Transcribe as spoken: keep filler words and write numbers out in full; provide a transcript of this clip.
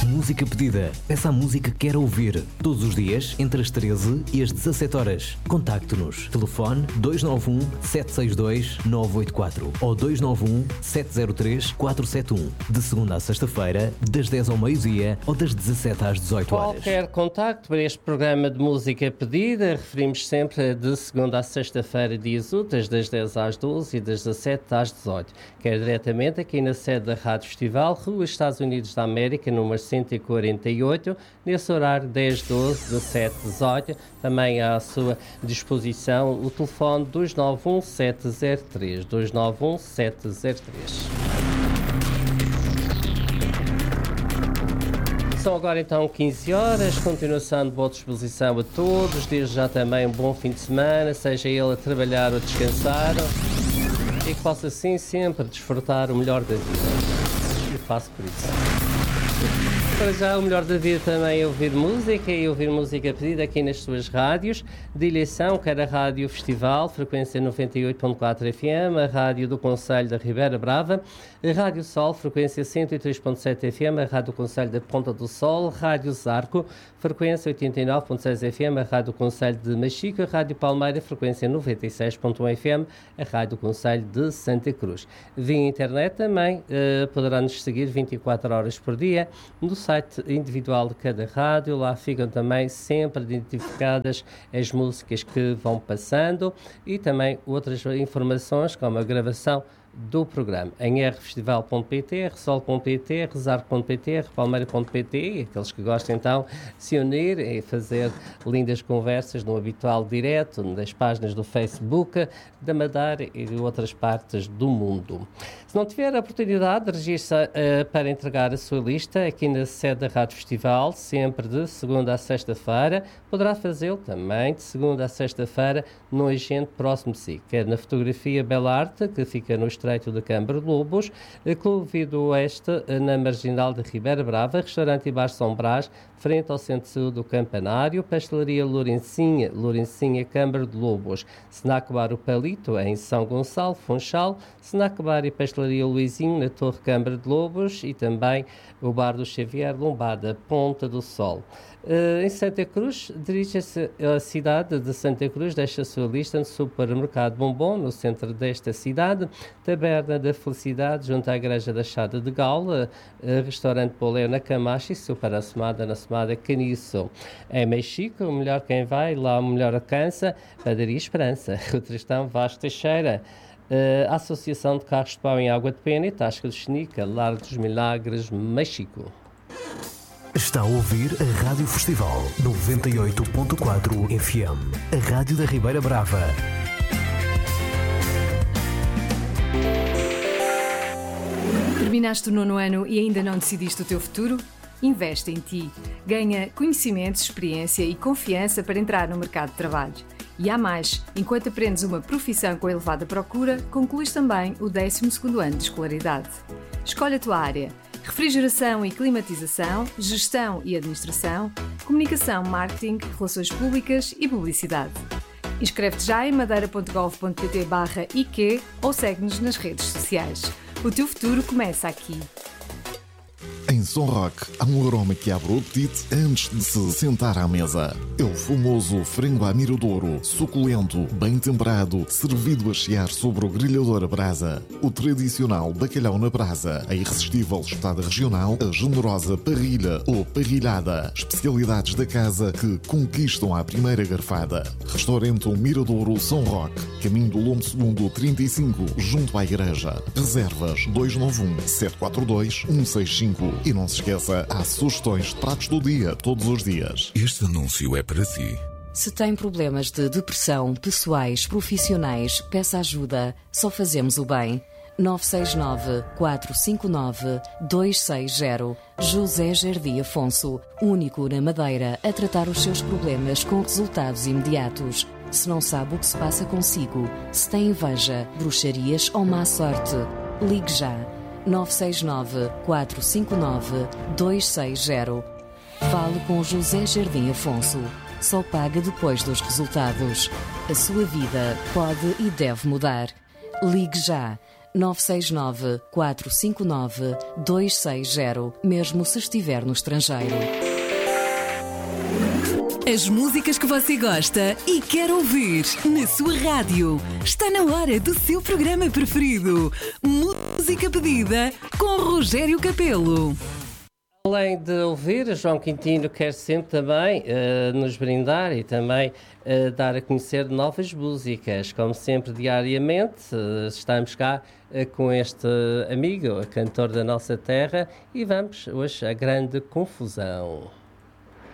Música Pedida. Peça a música que quer ouvir. Todos os dias, entre as treze e as dezassete horas. Contacte-nos. Telefone dois nove um, sete seis dois, nove oito quatro ou dois nove um, sete zero três, quatro sete um. De segunda a sexta-feira, das dez ao meio-dia ou das dezassete às dezoito horas. Qualquer contacto para este programa de Música Pedida, referimos sempre de segunda a sexta-feira, dias úteis, das dez às doze e das dezassete às dezoito. Quer diretamente aqui na sede da Rádio Festival, Rua Estados Unidos da América, número cento e quarenta e oito, nesse horário dez, doze, dezassete, dezoito. Também à sua disposição o telefone dois nove um, sete zero três, dois nove um, sete zero três. São agora então quinze horas, continuação de boa disposição a todos, desde já também um bom fim de semana, seja ele a trabalhar ou a descansar, e que possa assim sempre desfrutar o melhor da vida. E faço por isso. Para já, o melhor da vida também é ouvir música e ouvir música pedida aqui nas suas rádios de eleição, quer a Rádio Festival, frequência noventa e oito ponto quatro F M, a Rádio do Concelho da Ribeira Brava, a Rádio Sol, frequência cento e três ponto sete F M, a Rádio do Concelho da Ponta do Sol, Rádio Zarco, frequência oitenta e nove ponto seis F M, a Rádio do Concelho de Machico, a Rádio Palmeira, frequência noventa e seis ponto um F M, a Rádio do Concelho de Santa Cruz. Via internet também, uh, poderá nos seguir vinte e quatro horas por dia no site individual de cada rádio. Lá ficam também sempre identificadas as músicas que vão passando e também outras informações como a gravação do programa em r festival ponto p t, r sol ponto p t, r zarco ponto p t, r palmeira ponto p t, e aqueles que gostam então de se unir e fazer lindas conversas no habitual direto das páginas do Facebook da Madeira e de outras partes do mundo. Se não tiver a oportunidade de registrar uh, para entregar a sua lista aqui na sede da Rádio Festival, sempre de segunda a sexta-feira, poderá fazê-lo também de segunda a sexta-feira no agente próximo de si, quer na fotografia Bela Arte, que fica no Estreito de Câmara de Lobos, Clube Vida Oeste, na Marginal de Ribeira Brava, Restaurante e Bar São Brás, frente ao Centro do Campanário, Pastelaria Lourencinha, Lourencinha, Câmara de Lobos, Snack Bar O Palito, em São Gonçalo, Funchal, Snack Bar e Pastelaria Luizinho, na Torre Câmara de Lobos, e também o Bar do Xavier, Lombada, Ponta do Sol. Uh, em Santa Cruz, dirige-se à cidade de Santa Cruz, deixa a sua lista no supermercado Bombom, no centro desta cidade, Taberna da Felicidade, junto à Igreja da Chada de Gaula, uh, restaurante Poleu na Camacha e super assomada na Somada Caniço. Em Mexico, o melhor quem vai, lá o melhor alcança, Padaria Esperança, o Tristão Vasco Teixeira, uh, Associação de Carros de Pau em Água de Pena e Tasca do Xenica, Largo dos Milagres, México. Está a ouvir a Rádio Festival noventa e oito ponto quatro F M, a Rádio da Ribeira Brava. Terminaste o nono ano e ainda não decidiste o teu futuro? Investe em ti. Ganha conhecimentos, experiência e confiança para entrar no mercado de trabalho. E há mais, enquanto aprendes uma profissão com elevada procura, concluís também o décimo segundo ano de escolaridade. Escolhe a tua área. Refrigeração e climatização, gestão e administração, comunicação, marketing, relações públicas e publicidade. Inscreve-te já em madeira ponto gov ponto pt barra I Q ou segue-nos nas redes sociais. O teu futuro começa aqui. Em Som Rock há um aroma que abre o apetite antes de se sentar à mesa. É o famoso frango à miradouro, suculento, bem temperado, servido a chiar sobre o grelhador a brasa. O tradicional bacalhau na brasa, a irresistível espetada regional, a generosa parrilha ou parrilhada. Especialidades da casa que conquistam à primeira garfada. Restaurante Miradouro Som Rock, caminho do Lombo Segundo trinta e cinco, junto à igreja. Reservas dois nove um, sete quatro dois, um seis cinco. E não se esqueça, há sugestões de pratos do dia, todos os dias. Este anúncio é para si. Se tem problemas de depressão, pessoais, profissionais, peça ajuda. Só fazemos o bem. nove seis nove, quatro cinco nove, dois seis zero. José Jardim Afonso, único na Madeira a tratar os seus problemas com resultados imediatos. Se não sabe o que se passa consigo, se tem inveja, bruxarias ou má sorte, ligue já. nove seis nove, quatro cinco nove, dois seis zero. Fale com José Jardim Afonso. Só paga depois dos resultados. A sua vida pode e deve mudar. Ligue já. nove seis nove, quatro cinco nove, dois seis zero, mesmo se estiver no estrangeiro. As músicas que você gosta e quer ouvir na sua rádio. Está na hora do seu programa preferido. Música Pedida com Rogério Capelo. Além de ouvir, João Quintino quer sempre também uh, nos brindar e também uh, dar a conhecer novas músicas. Como sempre, diariamente, uh, estamos cá uh, com este amigo, cantor da nossa terra, e vamos hoje à grande confusão.